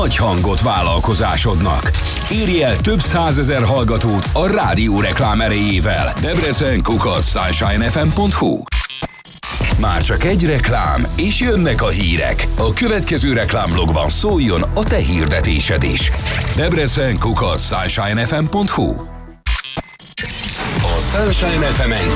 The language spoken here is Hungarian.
Adj hangot vállalkozásodnak. Érj el több százezer hallgatót a rádióreklám erejével. Debrecen@sunshinefm.hu. Már csak egy reklám, és jönnek a hírek. A következő reklámblogban szóljon a te hirdetésed is. Debrecen@sunshinefm.hu. A Sunshine FM-en